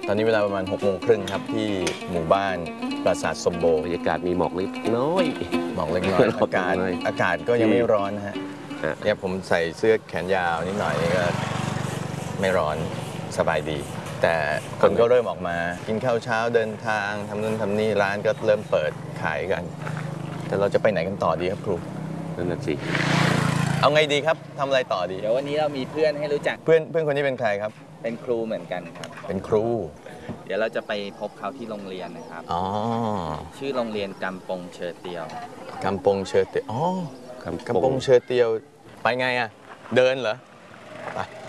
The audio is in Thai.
ตอนนี้เวลาประมาณ6:30ครับที่หมู่บ้านปราสาทสมโบบรรยากาศมีหมอกเล็กน้อยหมอกเล็กน้อยอากาศก็ยังไม่ร้อนนะฮะเนี่ยผมใส่เสื้อแขนยาวนิดหน่อยก็ไม่ร้อนสบายดี แต่คนก็เริ่มออกมากินข้าวเช้าเดินทางทำนู่นทำนี่ร้านก็เริ่มเปิดขายกัน แต่เราจะไปไหนกันต่อดีครับครูนั่นน่ะสิเอาไงดีครับทำอะไรต่อดีเดี๋ยววันนี้เรามีเพื่อนให้รู้จักเพื่อนคนนี้เป็นใครครับเป็นครูเหมือนกันครับเป็นครูเดี๋ยวเราจะไปพบเขาที่โรงเรียนนะครับอ๋อชื่อโรงเรียนกำปงเชอเตียวกำปงเชอเตียวอ๋อกำปงเชอเตียวไปไงอ่ะเดินเหรอไป